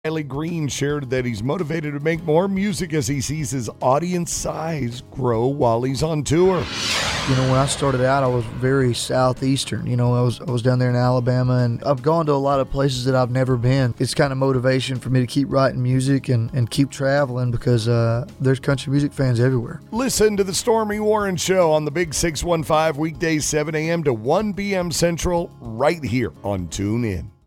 Riley Green shared that he's motivated to make more music as he sees his audience size grow while he's on tour. You know, when I started out, I was very southeastern. You know, I was down there in Alabama, and I've gone to a lot of places that I've never been. It's kind of motivation for me to keep writing music and keep traveling because there's country music fans everywhere. Listen to the Stormy Warren Show on the Big 615 weekdays 7 a.m. to 1 p.m. Central right here on TuneIn.